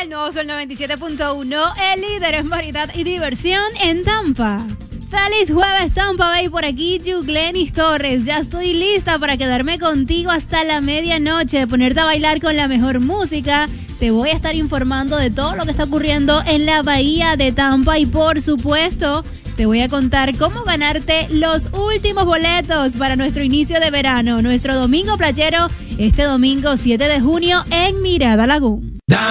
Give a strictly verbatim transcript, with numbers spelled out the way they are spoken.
El nuevo Sol noventa y siete punto uno, el líder en variedad y diversión en Tampa. Feliz jueves, Tampa Bay, por aquí Yuglenis Torres. Ya estoy lista para quedarme contigo hasta la medianoche, ponerte a bailar con la mejor música. Te voy a estar informando de todo lo que está ocurriendo en la bahía de Tampa y, por supuesto, te voy a contar cómo ganarte los últimos boletos para nuestro inicio de verano, nuestro domingo playero, este domingo siete de junio en Mirada Lagoon.